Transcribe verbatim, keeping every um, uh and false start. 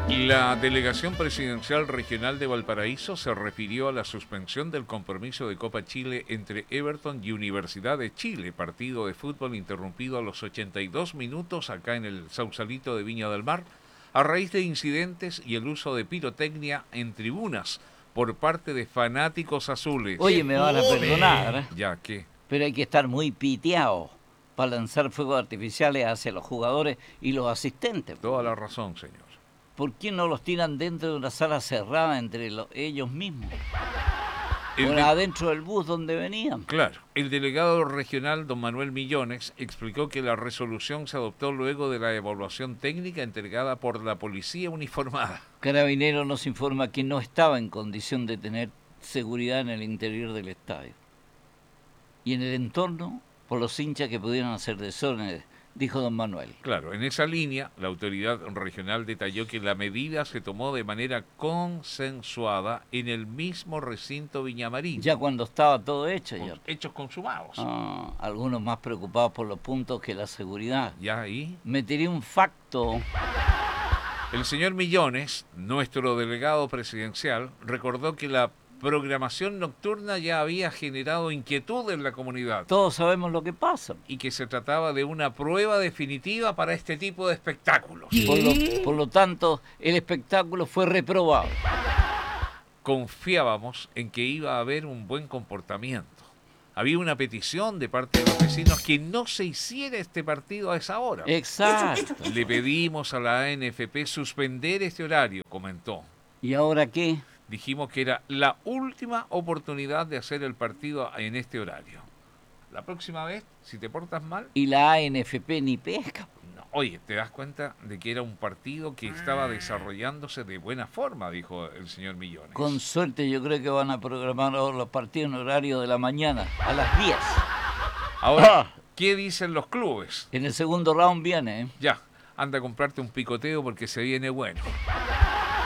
La delegación presidencial regional de Valparaíso se refirió a la suspensión del compromiso de Copa Chile entre Everton y Universidad de Chile, partido de fútbol interrumpido a los ochenta y dos minutos acá en el Sausalito de Viña del Mar, a raíz de incidentes y el uso de pirotecnia en tribunas por parte de fanáticos azules. Oye, me van a perdonar, ¿eh? Ya, ¿qué? Pero hay que estar muy piteado para lanzar fuegos artificiales hacia los jugadores y los asistentes. Toda la razón, señor. ¿Por qué no los tiran dentro de una sala cerrada entre los, ellos mismos? El O de- adentro del bus donde venían. Claro, el delegado regional, don Manuel Millones, explicó que la resolución se adoptó luego de la evaluación técnica entregada por la policía uniformada. Carabineros nos informa que no estaba en condición de tener seguridad en el interior del estadio. Y en el entorno, por los hinchas que pudieran hacer desórdenes, dijo don Manuel. Claro, en esa línea, la autoridad regional detalló que la medida se tomó de manera consensuada en el mismo recinto Viñamarín. Ya cuando estaba todo hecho, con ya. hechos consumados. Ah, algunos más preocupados por los puntos que la seguridad. Ya ahí. Metería un facto. El señor Millones, nuestro delegado presidencial, recordó que la programación nocturna ya había generado inquietud en la comunidad Todos sabemos lo que pasa. y que se trataba de una prueba definitiva para este tipo de espectáculos. Por lo, por lo tanto, el espectáculo fue reprobado. Confiábamos en que iba a haber un buen comportamiento. Había una petición de parte de los vecinos que no se hiciera este partido a esa hora. Exacto. Le pedimos a la A N F P suspender este horario, comentó. ¿Y ahora qué? Dijimos que era la última oportunidad de hacer el partido en este horario. La próxima vez, si te portas mal, Y la A N F P ni pesca. no. Oye, te das cuenta de que era un partido que estaba desarrollándose de buena forma, dijo el señor Millones. Con suerte yo creo que van a programar ahora los partidos en horario de la mañana, a las diez. Ahora, ¿qué dicen los clubes? En el segundo round viene, ¿eh? Ya, anda a comprarte un picoteo porque se viene bueno.